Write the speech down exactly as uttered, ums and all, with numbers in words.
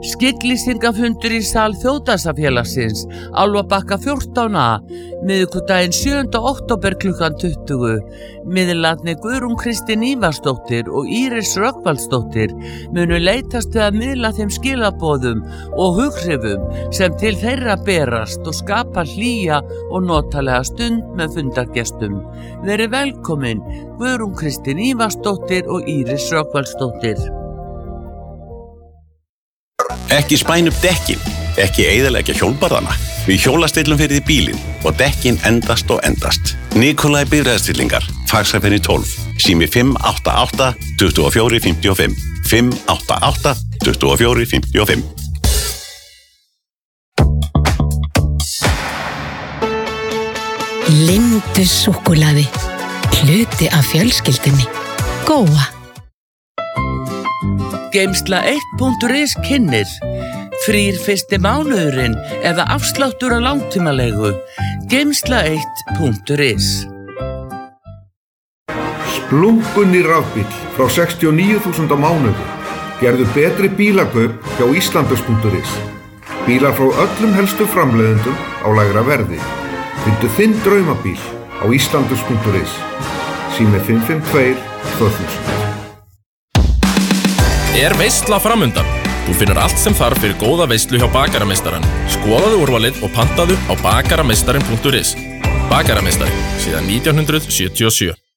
Skygglýsingafundur í sal Þjóðdásafélagsins, Álfabakka fjórtán A, miðvikudaginn sjöunda október klukkan tuttugu. Miðlarnir Guðrún Kristín Ívarsdóttir og Íris Rögnvaldsdóttir munu leitast við að miðla þeim skilaboðum og hughrifum sem til þeirra berast og skapa hlýja og notalega stund með fundargestum. Verið velkomin, Guðrún Kristín Ívarsdóttir og Íris Rögnvaldsdóttir. Ekki spæna upp dekkin, ekki eyðileggja hjólbarðana. Við hjólastillum fyrir því bílinn og dekkin endast og endast. Nikolai bifreiðastillingar, Faxafenni tólf, sími fimm átta átta, tuttugu og fjögur, fimmtíu og fimm, fimm átta átta, tuttugu og fjögur, fimmtíu og fimm. Lindu súkkulaði, hluti af fjölskyldunni. Góa. Geymsla eitt punktur is kynnir. Frýr fyrsti mánuðurinn eða afsláttur á langtímalegu. Geymsla eitt punktur is. Splunkunni rafbíll frá sextíu og níu þúsund á mánuði. Gerðu betri bílakaup hjá Íslandus punktur is. Bílar frá öllum helstu framleiðendum á lægra verði. Fyndu þinn draumabíl á Íslandus punktur is. Sími fimm fimm tvö, tvö þúsund. Er veisla framundan? Þú finnur allt sem þarf fyrir góða veislu hjá Bakarameistarann. Skoðaðu úrvalið og pantaðu á bakarameistarinn punktur is. Bakarameistari, síðan nítján hundruð sjötíu og sjö.